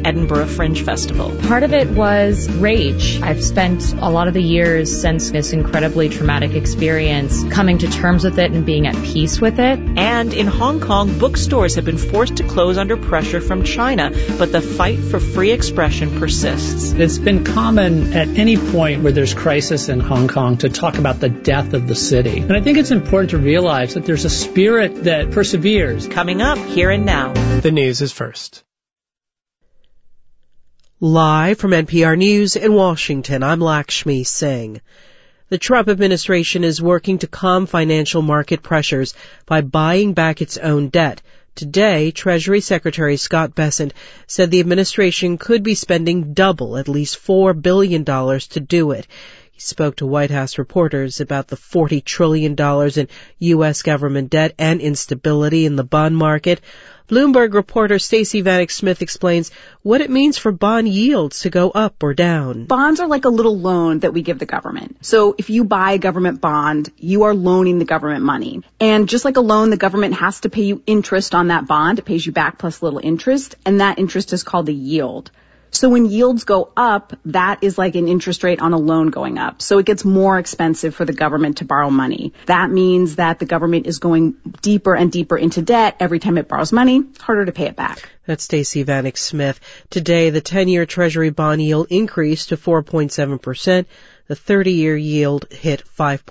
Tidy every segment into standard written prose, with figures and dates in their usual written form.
Edinburgh Fringe Festival. Part of it was rage. I've spent a lot of the years since this incredibly traumatic experience coming to terms with it and being at peace with it. And in Hong Kong, bookstores have been forced to close under pressure from China, but the fight for free expression persists. It's been common at any point where there's crisis in Hong Kong to talk about the death of the city. And I think it's important to realize that there's a spirit that perseveres. Coming up, Here and Now. The news is first. Live from NPR News in Washington, I'm Lakshmi Singh. The Trump administration is working to calm financial market pressures by buying back its own debt. Today, Treasury Secretary Scott Bessent said the administration could be spending double, at least $4 billion to do it. He spoke to White House reporters about the $40 trillion in U.S. government debt and instability in the bond market. Bloomberg reporter Stacey Vanek Smith explains what it means for bond yields to go up or down. Bonds are like a little loan that we give the government. So if you buy a government bond, you are loaning the government money. And just like a loan, the government has to pay you interest on that bond. It pays you back plus a little interest, and that interest is called the yield. So when yields go up, that is like an interest rate on a loan going up. So it gets more expensive for the government to borrow money. That means that the government is going deeper and deeper into debt every time it borrows money, harder to pay it back. That's Stacey Vanek Smith. Today, the 10-year Treasury bond yield increased to 4.7%. The 30-year yield hit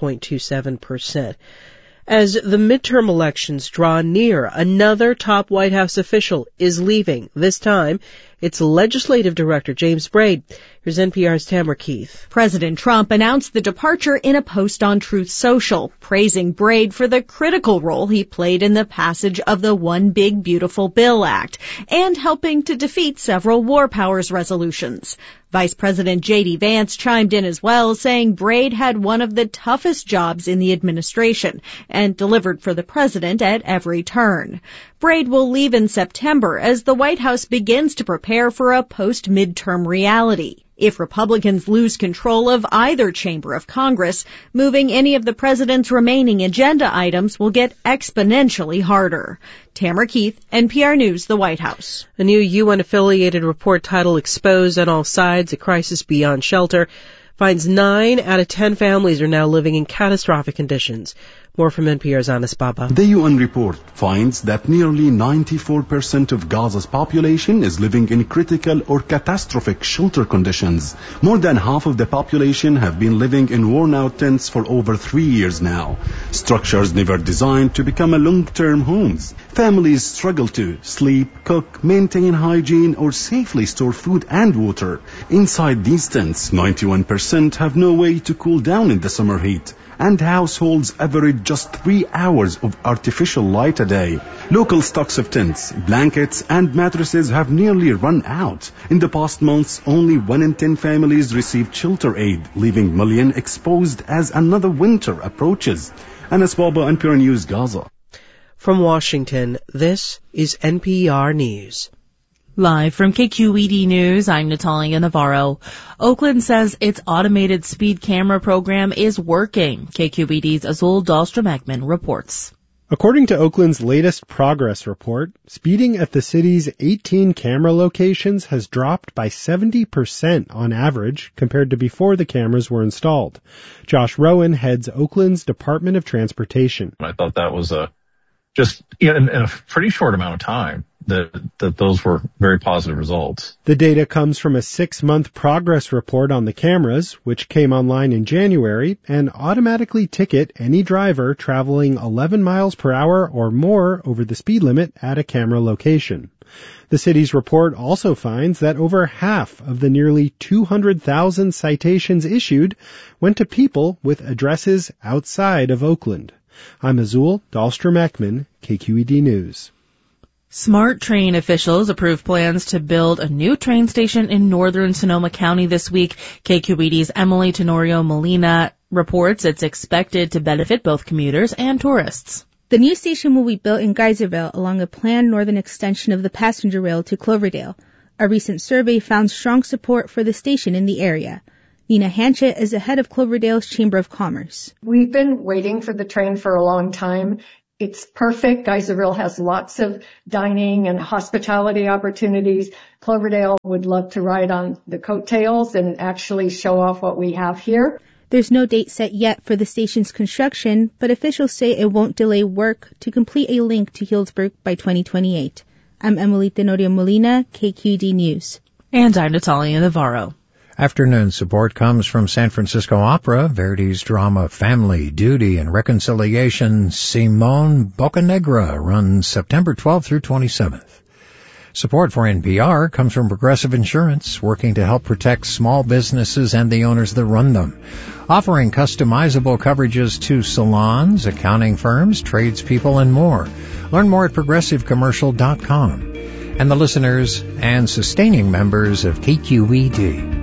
5.27%. As the midterm elections draw near, another top White House official is leaving. This time, it's Legislative Director James Braid. Here's NPR's Tamara Keith. President Trump announced the departure in a post on Truth Social, praising Braid for the critical role he played in the passage of the One Big Beautiful Bill Act and helping to defeat several war powers resolutions. Vice President J.D. Vance chimed in as well, saying Braid had one of the toughest jobs in the administration and delivered for the president at every turn. Braid will leave in September as the White House begins to prepare for a post-midterm reality. If Republicans lose control of either chamber of Congress, moving any of the president's remaining agenda items will get exponentially harder. Tamara Keith, NPR News, the White House. A new UN-affiliated report titled Exposed on All Sides, A Crisis Beyond Shelter finds 9 out of 10 families are now living in catastrophic conditions. More from NPR's Anas Baba. The UN report finds that nearly 94% of Gaza's population is living in critical or catastrophic shelter conditions. More than half of the population have been living in worn-out tents for over 3 years now. Structures never designed to become a long-term homes. Families struggle to sleep, cook, maintain hygiene, or safely store food and water. Inside these tents, 91% have no way to cool down in the summer heat, and households average just 3 hours of artificial light a day. Local stocks of tents, blankets, and mattresses have nearly run out. In the past months, only 1 in 10 families received shelter aid, leaving millions exposed as another winter approaches. Anas Baba, NPR News, Gaza. From Washington, this is NPR News. Live from KQED News, I'm Natalia Navarro. Oakland says its automated speed camera program is working. KQED's Azul Dahlstrom-Ekman reports. According to Oakland's latest progress report, speeding at the city's 18 camera locations has dropped by 70% on average compared to before the cameras were installed. Josh Rowan heads Oakland's Department of Transportation. I thought that was just in a pretty short amount of time that those were very positive results. The data comes from a 6-month progress report on the cameras, which came online in January, and automatically ticket any driver traveling 11 miles per hour or more over the speed limit at a camera location. The city's report also finds that over half of the nearly 200,000 citations issued went to people with addresses outside of Oakland. I'm Azul Dahlstrom-Ekman, KQED News. Smart Train officials approved plans to build a new train station in northern Sonoma County this week. KQED's Emily Tenorio Molina reports it's expected to benefit both commuters and tourists. The new station will be built in Geyserville along a planned northern extension of the passenger rail to Cloverdale. A recent survey found strong support for the station in the area. Nina Hanchett is the head of Cloverdale's Chamber of Commerce. We've been waiting for the train for a long time. It's perfect. Geyserville has lots of dining and hospitality opportunities. Cloverdale would love to ride on the coattails and actually show off what we have here. There's no date set yet for the station's construction, but officials say it won't delay work to complete a link to Healdsburg by 2028. I'm Emily Tenorio Molina, KQED News. And I'm Natalia Navarro. Afternoon support comes from San Francisco Opera, Verdi's drama Family, Duty, and Reconciliation, Simone Boccanegra, runs September 12th through 27th. Support for NPR comes from Progressive Insurance, working to help protect small businesses and the owners that run them. Offering customizable coverages to salons, accounting firms, tradespeople, and more. Learn more at progressivecommercial.com. And the listeners and sustaining members of KQED.